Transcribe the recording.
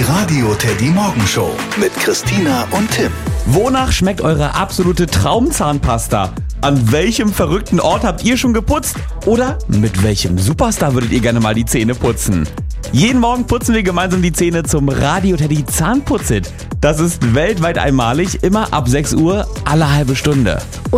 Radio Teddy Morgenshow mit Christina und Tim. Wonach schmeckt eure absolute Traumzahnpasta? An welchem verrückten Ort habt ihr schon geputzt? Oder mit welchem Superstar würdet ihr gerne mal die Zähne putzen? Jeden Morgen putzen wir gemeinsam die Zähne zum Radio Teddy Zahnputzit. Das ist weltweit einmalig, immer ab 6 Uhr, alle halbe Stunde.